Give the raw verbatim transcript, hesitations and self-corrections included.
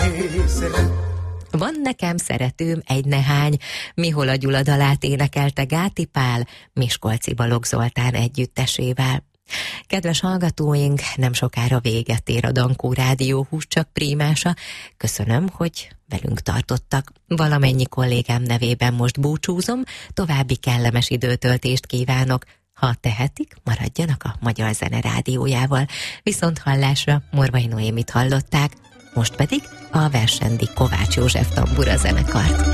Van nekem szeretőm egy nehány, Mihola Gyula dalát énekelte Gáti Pál, Miskolci Balogh Zoltán együttesével. Kedves hallgatóink, nem sokára véget ér a Dankó Rádió Húscsak prímása. Köszönöm, hogy velünk tartottak. Valamennyi kollégám nevében most búcsúzom, további kellemes időtöltést kívánok. Ha tehetik, maradjanak a Magyar Zene Rádiójával. Viszont hallásra Morvai Noémit hallották, most pedig a versendi Kovács József tambura zenekart.